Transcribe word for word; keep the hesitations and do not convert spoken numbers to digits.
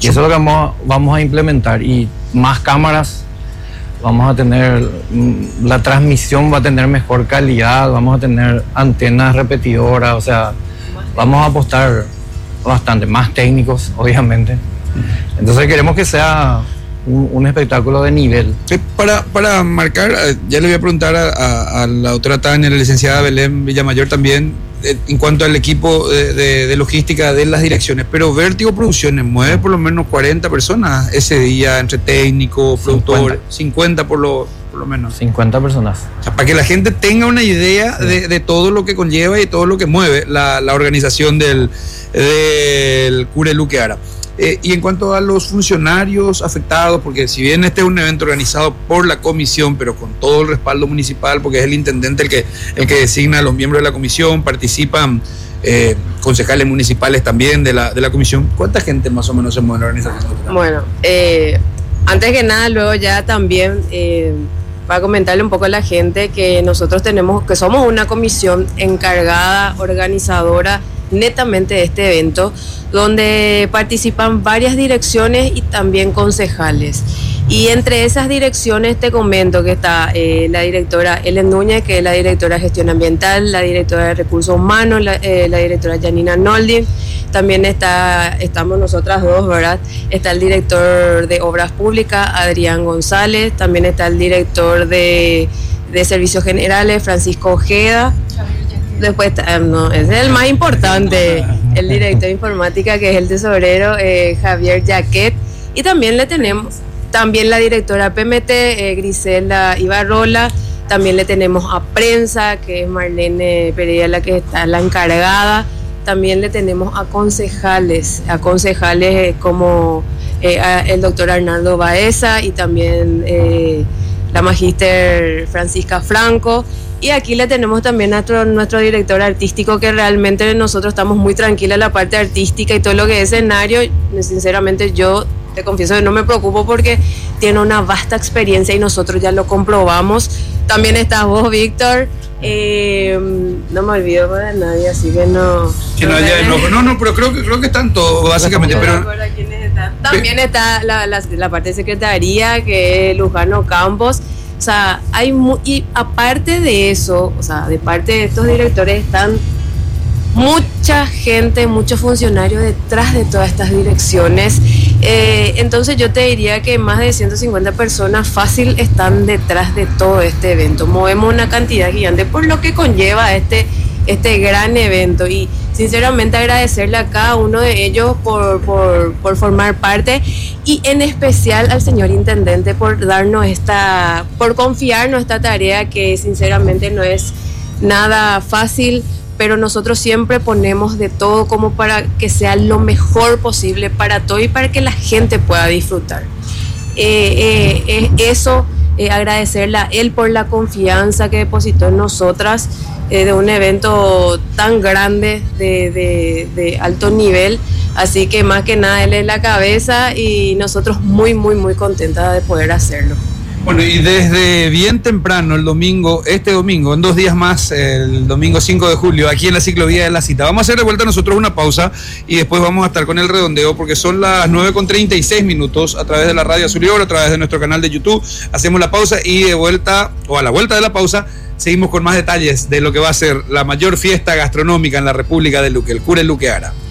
Y eso es lo que vamos, vamos a implementar. Y más cámaras, vamos a tener, la transmisión va a tener mejor calidad, vamos a tener antenas repetidoras, o sea, vamos a apostar bastante, más técnicos, obviamente. Entonces queremos que sea un, un espectáculo de nivel. Para, para marcar, ya le voy a preguntar a, a, a la doctora Tania, la licenciada Belén Villamayor también, eh, en cuanto al equipo de, de, de logística de las direcciones, pero Vértigo Producciones mueve por lo menos cuarenta personas ese día, entre técnicos, productores, cincuenta por lo, por lo menos. cincuenta personas. O sea, para que la gente tenga una idea sí. de, de todo lo que conlleva y todo lo que mueve la, la organización del, del Cure Luque Ara. Eh, y en cuanto a los funcionarios afectados, porque si bien este es un evento organizado por la comisión, pero con todo el respaldo municipal, porque es el intendente el que, el que designa a los miembros de la comisión, participan eh, concejales municipales también de la, de la comisión, ¿cuánta gente más o menos se mueve en la organización? Bueno, eh, antes que nada, luego ya también eh, para comentarle un poco a la gente que nosotros tenemos, que somos una comisión encargada, organizadora netamente de este evento, donde participan varias direcciones y también concejales. Y entre esas direcciones te comento que está eh, la directora Ellen Núñez, que es la directora de gestión ambiental, la directora de recursos humanos, la, eh, la directora Janina Noldin, también está, estamos nosotras dos, ¿verdad? Está el director de obras públicas, Adrián González, también está el director de, de servicios generales, Francisco Ojeda. Después, no, es el más importante, el director de informática, que es el tesorero eh, Javier Jaquet, y también le tenemos también la directora P M T, eh, Grisela Ibarrola, también le tenemos a prensa, que es Marlene Pereira la que está la encargada, también le tenemos a concejales, a concejales eh, como eh, a el doctor Arnaldo Baeza y también eh, la magíster Francisca Franco. Y aquí le tenemos también a nuestro, nuestro director artístico, que realmente nosotros estamos muy tranquilos en la parte artística y todo lo que es escenario. Sinceramente yo te confieso que no me preocupo porque tiene una vasta experiencia y nosotros ya lo comprobamos. También estás vos, Víctor. Eh, no me olvido de nadie, así que no... Sí, no, ya, no, no, no, pero creo que, creo que están todos, básicamente. Pero... También está la, la, la parte de secretaría, que es Lujano Campos. O sea, hay mu- y aparte de eso, o sea, de parte de estos directores están mucha gente, muchos funcionarios detrás de todas estas direcciones. Eh, entonces yo te diría que más de ciento cincuenta personas fácil están detrás de todo este evento. Movemos una cantidad gigante por lo que conlleva este, este gran evento, y sinceramente agradecerle a cada uno de ellos por, por, por formar parte, y en especial al señor intendente por darnos esta, por confiarnos esta tarea que sinceramente no es nada fácil, pero nosotros siempre ponemos de todo como para que sea lo mejor posible para todo y para que la gente pueda disfrutar. Eh, eh, eh, eso, eh, agradecerle a él por la confianza que depositó en nosotras, eh, de un evento tan grande, de, de, de alto nivel. Así que más que nada él es la cabeza y nosotros muy, muy, muy contentas de poder hacerlo. Bueno, y desde bien temprano, el domingo, este domingo, en dos días más, el domingo cinco de julio, aquí en la ciclovía de La Cita. Vamos a hacer de vuelta nosotros una pausa y después vamos a estar con el redondeo, porque son las nueve con treinta y seis minutos a través de la radio Azul y Oro, a través de nuestro canal de YouTube. Hacemos la pausa y de vuelta, o a la vuelta de la pausa, seguimos con más detalles de lo que va a ser la mayor fiesta gastronómica en la República de Luque, el Cure Luque Ara.